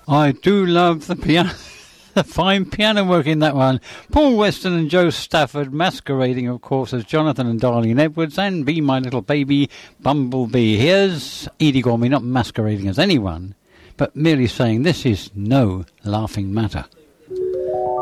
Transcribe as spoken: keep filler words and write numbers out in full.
I do love the piano. The fine piano work in that one. Paul Weston and Joe Stafford masquerading, of course, as Jonathan and Darlene Edwards and Be My Little Baby Bumblebee. Here's Edie Gormley, not masquerading as anyone, but merely saying this is no laughing matter.